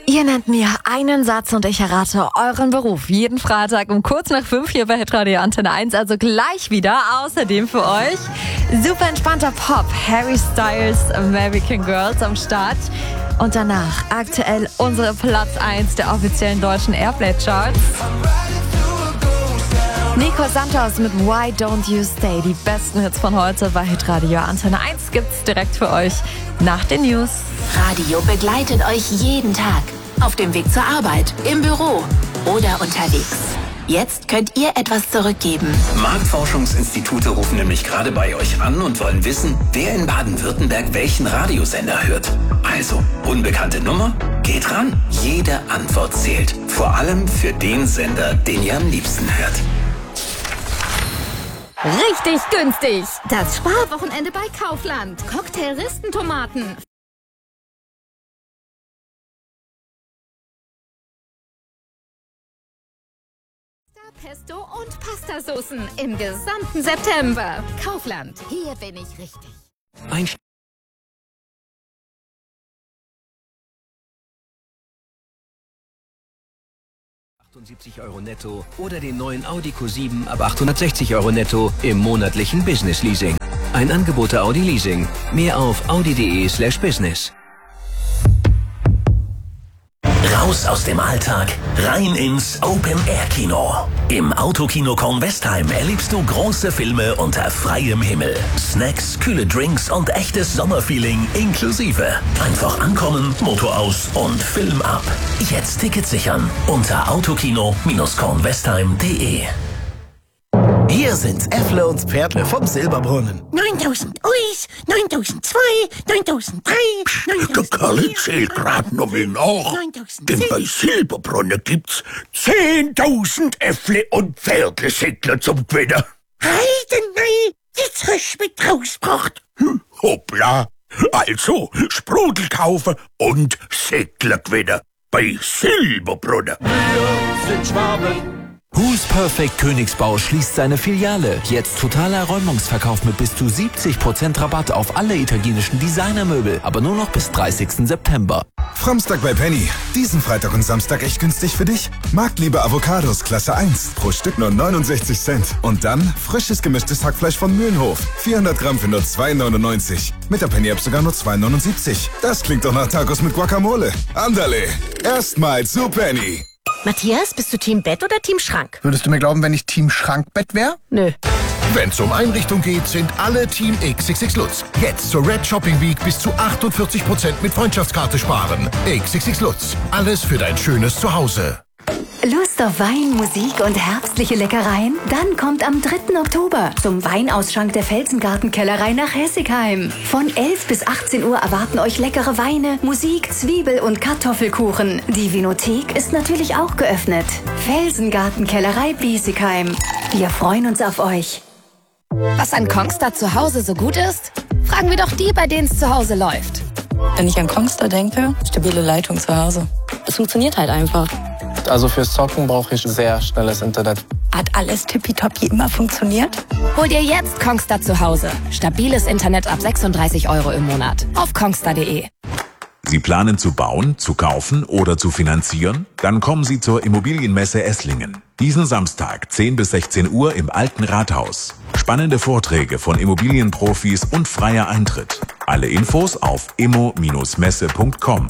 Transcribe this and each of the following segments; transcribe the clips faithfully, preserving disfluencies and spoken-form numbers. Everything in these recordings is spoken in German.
Ihr nennt mir einen Satz und ich errate euren Beruf. Jeden Freitag um kurz nach fünf hier bei Hitradio Antenne eins. Also gleich wieder. Außerdem für euch super entspannter Pop. Harry Styles, American Girls am Start. Und danach aktuell unsere Platz eins der offiziellen deutschen Airplay-Charts. Nico Santos mit Why Don't You Stay. Die besten Hits von heute bei Hitradio Antenne eins gibt's direkt für euch nach den News. Radio begleitet euch jeden Tag. Auf dem Weg zur Arbeit, im Büro oder unterwegs. Jetzt könnt ihr etwas zurückgeben. Marktforschungsinstitute rufen nämlich gerade bei euch an und wollen wissen, wer in Baden-Württemberg welchen Radiosender hört. Also, unbekannte Nummer? Geht ran. Jede Antwort zählt. Vor allem für den Sender, den ihr am liebsten hört. Richtig günstig. Das Sparwochenende bei Kaufland. Cocktail-Ristentomaten. Pesto und Pastasoßen im gesamten September. Kaufland. Hier bin ich richtig. Ein achtundsiebzig Euro netto oder den neuen Audi Q sieben ab achthundertsechzig Euro netto im monatlichen Business Leasing. Ein Angebot der Audi Leasing. Mehr auf audi.de slash business. Raus aus dem Alltag, rein ins Open-Air-Kino. Im Autokino Kornwestheim erlebst du große Filme unter freiem Himmel. Snacks, kühle Drinks und echtes Sommerfeeling inklusive. Einfach ankommen, Motor aus und Film ab. Jetzt Tickets sichern unter autokino Kornwestheim punkt de. Hier sind Äffle und Pferdle vom Silberbrunnen. neuntausend Uis, neuntausendzwei, neuntausenddrei, Der Kerl zählt grad noch mal nach. Denn bei Silberbrunnen gibt's zehntausend Äffle und Pferdle-Säckler zum Gewinnen. Heidenei, jetzt hast du mich rausgebracht. Hm, hoppla. Also, Sprudel kaufen und Säckler gewinnen. Bei Silberbrunnen. Wir sind Schwaben. Who's Perfect Königsbau schließt seine Filiale. Jetzt totaler Räumungsverkauf mit bis zu siebzig Prozent Rabatt auf alle italienischen Designermöbel. Aber nur noch bis dreißigsten September. Samstag bei Penny. Diesen Freitag und Samstag echt günstig für dich. Marktliebe Avocados Klasse eins. Pro Stück nur neunundsechzig Cent. Und dann frisches gemischtes Hackfleisch von Mühlenhof. vierhundert Gramm für nur zwei neunundneunzig. Mit der Penny-App sogar nur zwei neunundsiebzig. Das klingt doch nach Tacos mit Guacamole. Andale. Erstmal zu Penny. Matthias, bist du Team Bett oder Team Schrank? Würdest du mir glauben, wenn ich Team Schrankbett wäre? Nö. Wenn's um Einrichtung geht, sind alle Team X X X Lutz. Jetzt zur Red Shopping Week bis zu achtundvierzig Prozent mit Freundschaftskarte sparen. X X X Lutz. Alles für dein schönes Zuhause. Lust auf Wein, Musik und herbstliche Leckereien? Dann kommt am dritten Oktober zum Weinausschank der Felsengartenkellerei nach Hessigheim. Von elf bis achtzehn Uhr erwarten euch leckere Weine, Musik, Zwiebel- und Kartoffelkuchen. Die Vinothek ist natürlich auch geöffnet. Felsengartenkellerei Biesigheim. Wir freuen uns auf euch. Was an Kongstar zu Hause so gut ist? Fragen wir doch die, bei denen es zu Hause läuft. Wenn ich an Kongstar denke, stabile Leitung zu Hause. Es funktioniert halt einfach. Also fürs Zocken brauche ich sehr schnelles Internet. Hat alles tippitoppi immer funktioniert? Hol dir jetzt Kongstar zu Hause. Stabiles Internet ab sechsunddreißig Euro im Monat. Auf kongstar punkt de. Sie planen zu bauen, zu kaufen oder zu finanzieren? Dann kommen Sie zur Immobilienmesse Esslingen. Diesen Samstag, zehn bis sechzehn Uhr im Alten Rathaus. Spannende Vorträge von Immobilienprofis und freier Eintritt. Alle Infos auf immo Messe punkt com.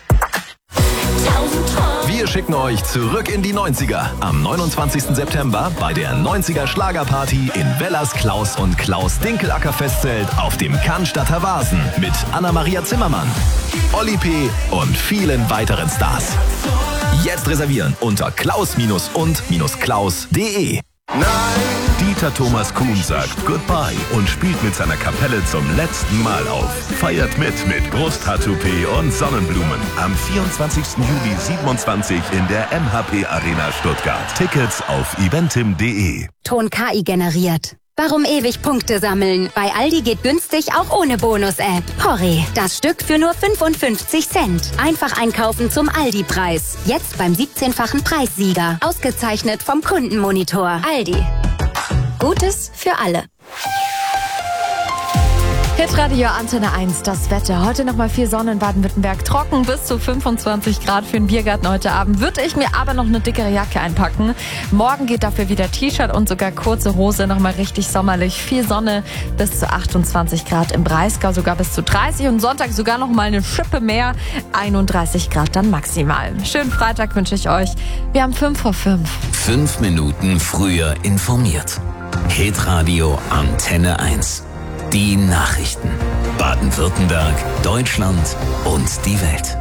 Wir schicken euch zurück in die neunziger. Am neunundzwanzigsten September bei der neunziger Schlagerparty in Wellers Klaus und Klaus Dinkelacker Festzelt auf dem Cannstatter Vasen mit Anna-Maria Zimmermann, Olli P. und vielen weiteren Stars. Jetzt reservieren unter klaus und klaus punkt de. Nein! Dieter Thomas Kuhn sagt Goodbye und spielt mit seiner Kapelle zum letzten Mal auf. Feiert mit mit Brusttattoo-P und Sonnenblumen. Am vierundzwanzigsten Juli siebenundzwanzig in der M H P Arena Stuttgart. Tickets auf eventim punkt de. Ton K I generiert. Warum ewig Punkte sammeln? Bei Aldi geht günstig auch ohne Bonus-App. Porree, das Stück für nur fünfundfünfzig Cent. Einfach einkaufen zum Aldi-Preis. Jetzt beim siebzehnfachen Preissieger. Ausgezeichnet vom Kundenmonitor. Aldi. Gutes für alle. Hitradio Antenne eins, das Wetter. Heute nochmal viel Sonne in Baden-Württemberg. Trocken bis zu fünfundzwanzig Grad für den Biergarten heute Abend. Würde ich mir aber noch eine dickere Jacke einpacken. Morgen geht dafür wieder T-Shirt und sogar kurze Hose. Nochmal richtig sommerlich. Viel Sonne bis zu achtundzwanzig Grad im Breisgau, sogar bis zu dreißig. Und Sonntag sogar nochmal eine Schippe mehr. einunddreißig Grad dann maximal. Schönen Freitag wünsche ich euch. Wir haben fünf vor fünf. Fünf Minuten früher informiert. Hitradio Antenne eins. Die Nachrichten. Baden-Württemberg, Deutschland und die Welt.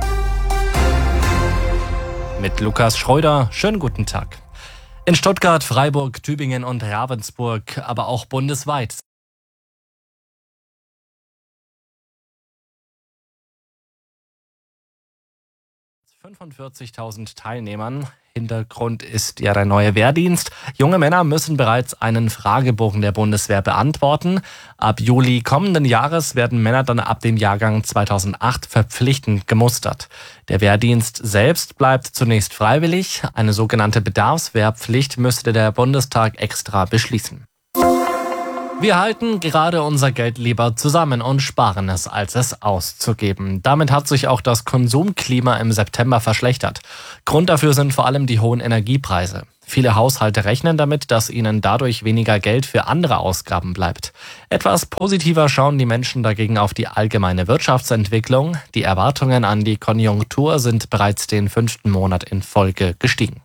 Mit Lukas Schreuder, schönen guten Tag. In Stuttgart, Freiburg, Tübingen und Ravensburg, aber auch bundesweit. fünfundvierzigtausend Teilnehmern. Hintergrund ist ja der neue Wehrdienst. Junge Männer müssen bereits einen Fragebogen der Bundeswehr beantworten. Ab Juli kommenden Jahres werden Männer dann ab dem Jahrgang zweitausendacht verpflichtend gemustert. Der Wehrdienst selbst bleibt zunächst freiwillig. Eine sogenannte Bedarfswehrpflicht müsste der Bundestag extra beschließen. Wir halten gerade unser Geld lieber zusammen und sparen es, als es auszugeben. Damit hat sich auch das Konsumklima im September verschlechtert. Grund dafür sind vor allem die hohen Energiepreise. Viele Haushalte rechnen damit, dass ihnen dadurch weniger Geld für andere Ausgaben bleibt. Etwas positiver schauen die Menschen dagegen auf die allgemeine Wirtschaftsentwicklung. Die Erwartungen an die Konjunktur sind bereits den fünften Monat in Folge gestiegen.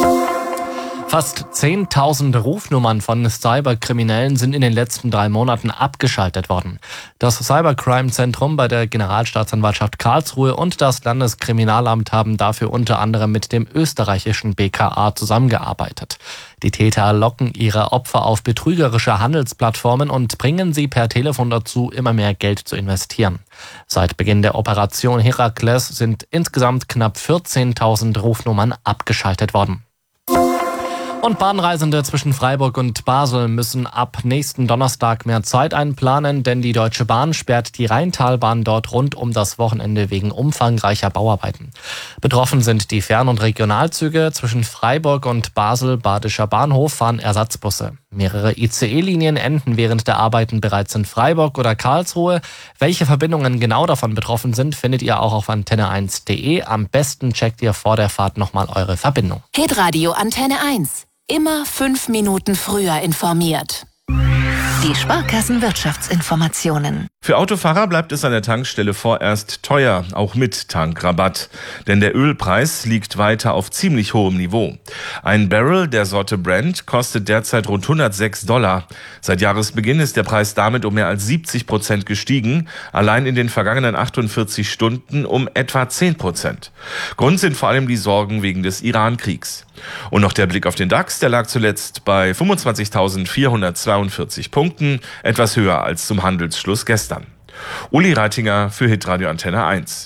Fast zehntausend Rufnummern von Cyberkriminellen sind in den letzten drei Monaten abgeschaltet worden. Das Cybercrime-Zentrum bei der Generalstaatsanwaltschaft Karlsruhe und das Landeskriminalamt haben dafür unter anderem mit dem österreichischen B K A zusammengearbeitet. Die Täter locken ihre Opfer auf betrügerische Handelsplattformen und bringen sie per Telefon dazu, immer mehr Geld zu investieren. Seit Beginn der Operation Herakles sind insgesamt knapp vierzehntausend Rufnummern abgeschaltet worden. Und Bahnreisende zwischen Freiburg und Basel müssen ab nächsten Donnerstag mehr Zeit einplanen, denn die Deutsche Bahn sperrt die Rheintalbahn dort rund um das Wochenende wegen umfangreicher Bauarbeiten. Betroffen sind die Fern- und Regionalzüge. Zwischen Freiburg und Basel-Badischer Bahnhof fahren Ersatzbusse. Mehrere I C E-Linien enden während der Arbeiten bereits in Freiburg oder Karlsruhe. Welche Verbindungen genau davon betroffen sind, findet ihr auch auf antenne eins punkt de. Am besten checkt ihr vor der Fahrt nochmal eure Verbindung. Hitradio Antenne eins. Immer fünf Minuten früher informiert. Die Sparkassenwirtschaftsinformationen. Für Autofahrer bleibt es an der Tankstelle vorerst teuer, auch mit Tankrabatt. Denn der Ölpreis liegt weiter auf ziemlich hohem Niveau. Ein Barrel der Sorte Brent kostet derzeit rund hundertsechs Dollar. Seit Jahresbeginn ist der Preis damit um mehr als siebzig Prozent gestiegen. Allein in den vergangenen achtundvierzig Stunden um etwa zehn Prozent. Grund sind vor allem die Sorgen wegen des Iran-Kriegs. Und noch der Blick auf den DAX, der lag zuletzt bei fünfundzwanzigtausendvierhundertzweiundvierzig Punkten, etwas höher als zum Handelsschluss gestern. Uli Reitinger für Hitradio Antenne eins.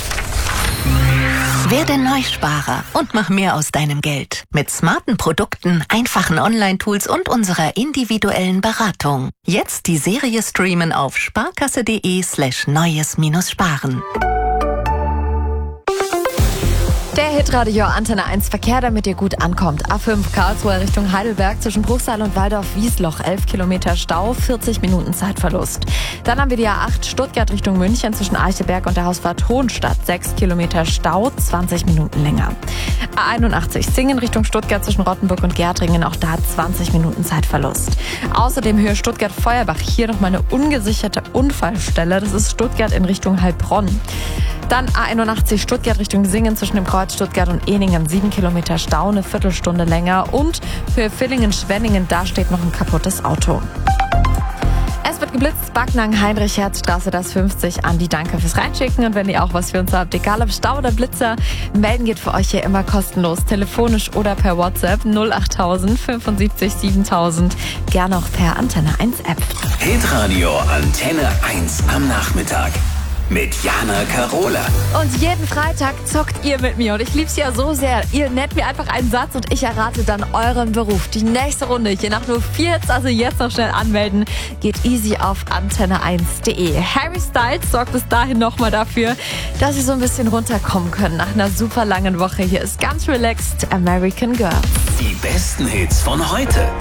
Werde Neusparer und mach mehr aus deinem Geld. Mit smarten Produkten, einfachen Online-Tools und unserer individuellen Beratung. Jetzt die Serie streamen auf sparkasse.de slash neues-sparen. Der Hitradio Antenne eins Verkehr, damit ihr gut ankommt. A fünf Karlsruhe Richtung Heidelberg zwischen Bruchsal und Waldorf-Wiesloch. elf Kilometer Stau, vierzig Minuten Zeitverlust. Dann haben wir die A acht Stuttgart Richtung München zwischen Eichelberg und der Hausfahrt Hohenstadt. sechs Kilometer Stau, zwanzig Minuten länger. A einundachtzig Singen Richtung Stuttgart zwischen Rottenburg und Gärtringen. Auch da zwanzig Minuten Zeitverlust. Außerdem Höhe Stuttgart-Feuerbach. Hier nochmal eine ungesicherte Unfallstelle. Das ist Stuttgart in Richtung Heilbronn. Dann A einundachtzig Stuttgart Richtung Singen zwischen dem Kreuz Stuttgart und Ehningen. sieben Kilometer Stau, eine Viertelstunde länger. Und für Villingen-Schwenningen, da steht noch ein kaputtes Auto. Es wird geblitzt, Backnang, Heinrich-Herz-Straße, das fünfzig. Andi, danke fürs Reinschicken. Und wenn ihr auch was für uns habt, egal ob Stau oder Blitzer, melden geht für euch hier immer kostenlos. Telefonisch oder per WhatsApp null achttausend fünfundsiebzig siebentausend. Gerne auch per Antenne eins App. Hitradio Antenne eins am Nachmittag. Mit Jana Karola. Und jeden Freitag zockt ihr mit mir. Und ich lieb's ja so sehr. Ihr nennt mir einfach einen Satz und ich errate dann euren Beruf. Die nächste Runde, je nach nur vier Hits, also jetzt noch schnell anmelden, geht easy auf antenne eins punkt de. Harry Styles sorgt bis dahin nochmal dafür, dass sie so ein bisschen runterkommen können nach einer super langen Woche. Hier ist ganz relaxed American Girl. Die besten Hits von heute.